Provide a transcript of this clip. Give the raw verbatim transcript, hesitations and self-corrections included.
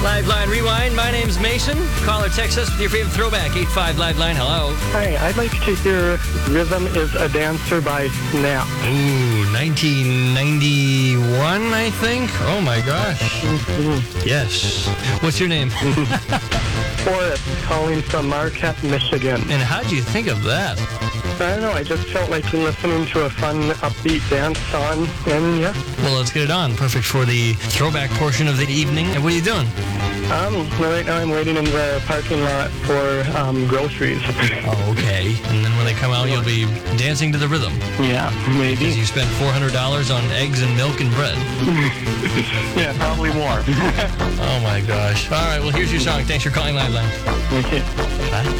Liveline Rewind. My name's Mason. Call or text us with your favorite throwback. eight five Liveline. Hello. Hi, I'd like to hear Rhythm is a Dancer by Snap. Ooh, nineteen ninety-one, I think. Oh, my gosh. Mm-hmm. Yes. What's your name? Forrest, calling from Marquette, Michigan. And how'd you think of that? I don't know, I just felt like listening to a fun, upbeat dance song, and yeah. Well, let's get it on. Perfect for the throwback portion of the evening. And what are you doing? Um, well, right now I'm waiting in the parking lot for um, groceries. Oh, okay. And then when they come out, you'll be dancing to the rhythm. Yeah, Because maybe. you spent four hundred dollars on eggs and milk and bread. Yeah, probably more. Oh, my gosh. All right, well, here's your song. Thanks for calling Liveline. Okay. Bye.